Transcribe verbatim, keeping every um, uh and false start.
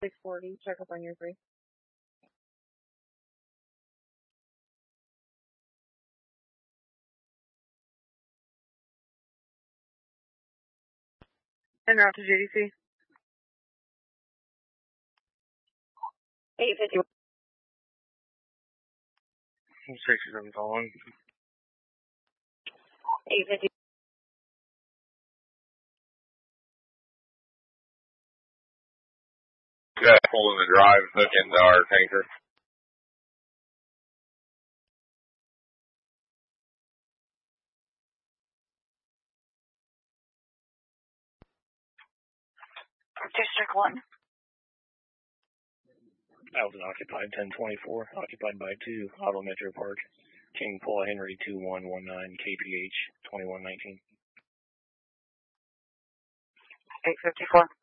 six forty, check up on your three. En route to J D C. eight fifty. sixty-seven following. eight fifty. Yeah, pulling the drive, hook into our tanker. District one. That was an occupied ten twenty-four, occupied by two, Auto Metro Park, King Paul Henry two one one nine, K P H twenty-one nineteen. eight fifty-four.